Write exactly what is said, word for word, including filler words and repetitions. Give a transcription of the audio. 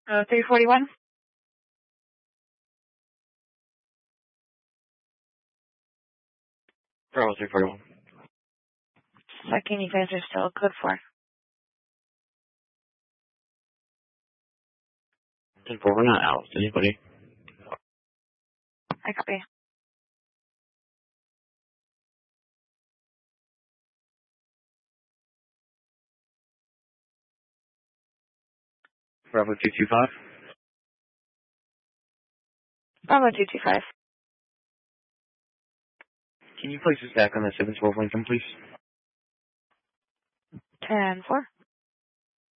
Uh, three forty-one. Bravo three forty-one. Second, you guys are still good for. ten four, we're not out. Anybody? I copy. Bravo two two five. Bravo two two five. Can you place us back on the seven twelve Lincoln, please? ten four.